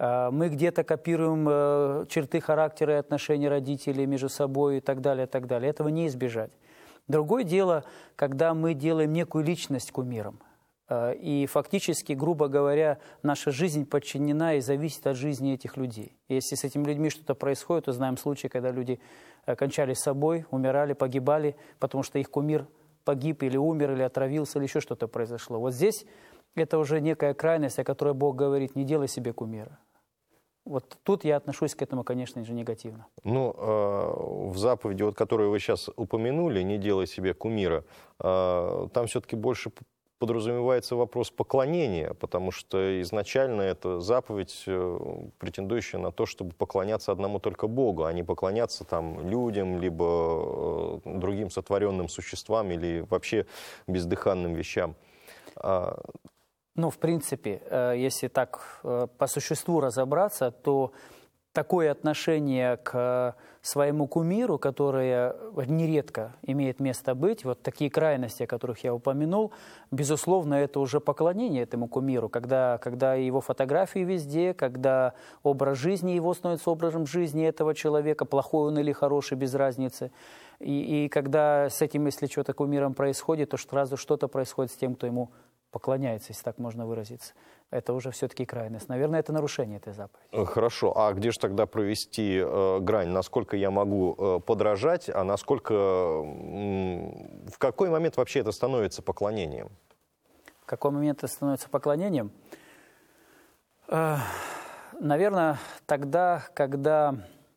Мы где-то копируем черты характера и отношений родителей между собой и так далее, и так далее. Этого не избежать. Другое дело, когда мы делаем некую личность кумиром. И фактически, грубо говоря, наша жизнь подчинена и зависит от жизни этих людей. Если с этими людьми что-то происходит, то знаем случаи, когда люди кончали с собой, умирали, погибали, потому что их кумир погиб или умер, или отравился, или еще что-то произошло. Вот здесь это уже некая крайность, о которой Бог говорит: не делай себе кумира. Вот тут я отношусь к этому, конечно же, негативно. Ну, в заповеди, вот, которую вы сейчас упомянули, «не делай себе кумира», там все-таки больше подразумевается вопрос поклонения, потому что изначально это заповедь, претендующая на то, чтобы поклоняться одному только Богу, а не поклоняться там людям, либо другим сотворенным существам или вообще бездыханным вещам. Ну, в принципе, если так по существу разобраться, то такое отношение к своему кумиру, которое нередко имеет место быть, вот такие крайности, о которых я упомянул, безусловно, это уже поклонение этому кумиру, когда его фотографии везде, когда образ жизни его становится образом жизни этого человека, плохой он или хороший, без разницы. И когда с этим, если что-то кумиром происходит, то сразу что-то происходит с тем, кто ему поклоняется, если так можно выразиться. Это уже все-таки крайность. Наверное, это нарушение этой заповеди. Хорошо. А где же тогда провести грань? Насколько я могу подражать, а насколько... В какой момент вообще это становится поклонением? В какой момент это становится поклонением? Наверное, тогда, когда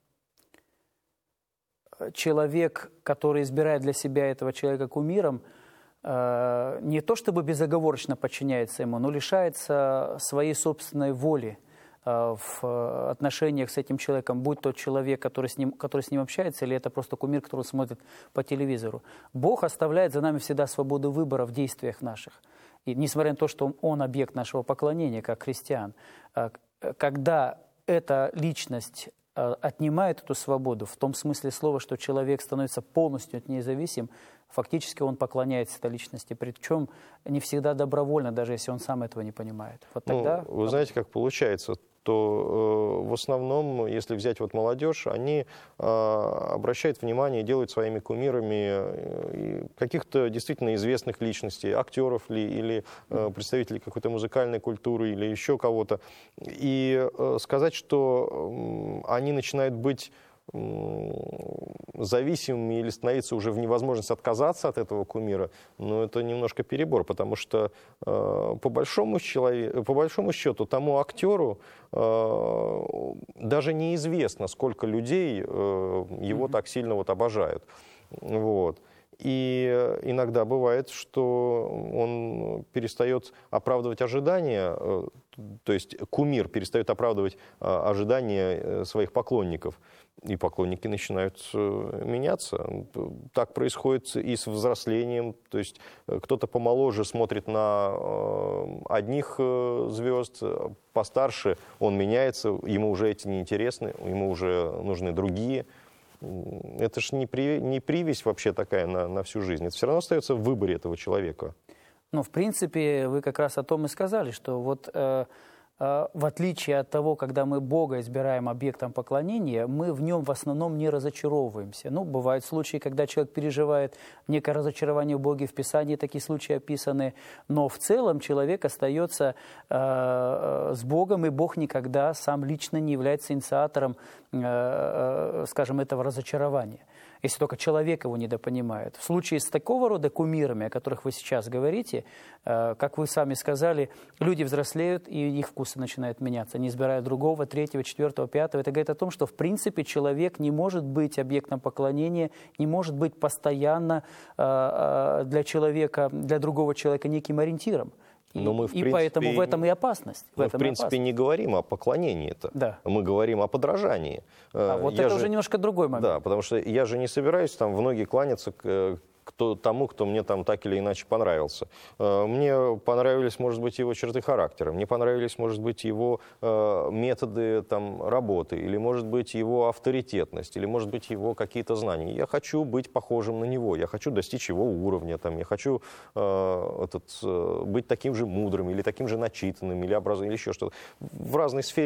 человек, который избирает для себя этого человека кумиром, не то чтобы безоговорочно подчиняется ему, но лишается своей собственной воли в отношениях с этим человеком, будь тот человек, который с ним общается, или это просто кумир, который смотрит по телевизору. Бог оставляет за нами всегда свободу выбора в действиях наших. И несмотря на то, что он объект нашего поклонения, как христиан, когда эта личность отнимает эту свободу, в том смысле слова, что человек становится полностью от нее зависим, фактически он поклоняется этой личности, причем не всегда добровольно, даже если он сам этого не понимает. Вот тогда... Вы знаете, как получается, то в основном, если взять вот молодежь, они обращают внимание и делают своими кумирами каких-то действительно известных личностей, актеров ли, или представителей какой-то музыкальной культуры, или еще кого-то. И сказать, что они начинают быть зависимыми или становиться уже в невозможности отказаться от этого кумира, но это немножко перебор, потому что по большому счету тому актеру даже неизвестно, сколько людей его так сильно вот обожают. Вот. И иногда бывает, что он перестает оправдывать ожидания, то есть кумир перестает оправдывать ожидания своих поклонников, и поклонники начинают меняться. Так происходит и с взрослением, то есть кто-то помоложе смотрит на одних звезд, постарше он меняется, ему уже эти неинтересны, ему уже нужны другие. Это же не привязь вообще такая на всю жизнь. Это все равно остается в выборе этого человека. Ну, в принципе, вы как раз о том и сказали, что вот в отличие от того, когда мы Бога избираем объектом поклонения, мы в нем в основном не разочаровываемся. Ну, бывают случаи, когда человек переживает некое разочарование в Боге, в Писании такие случаи описаны, но в целом человек остается с Богом, и Бог никогда сам лично не является инициатором, скажем, этого разочарования, если только человек его недопонимает. В случае с такого рода кумирами, о которых вы сейчас говорите, как вы сами сказали, люди взрослеют, и их вкусы начинают меняться. Они избирают другого, третьего, четвертого, пятого. Это говорит о том, что в принципе человек не может быть объектом поклонения, не может быть постоянно для человека, для другого человека неким ориентиром. Но мы, и поэтому в этом и опасность. Мы, в принципе, не говорим о поклонении-то. Да. Мы говорим о подражании. Вот это уже немножко другой момент. Да, потому что я же не собираюсь там в ноги кланяться тому, кто мне там так или иначе понравился. Мне понравились, может быть, его черты характера, мне понравились, может быть, его методы там, работы, или, может быть, его авторитетность, или, может быть, его какие-то знания. Я хочу быть похожим на него, я хочу достичь его уровня, там, я хочу быть таким же мудрым, или таким же начитанным, или образованным, или еще что-то. В разной сфере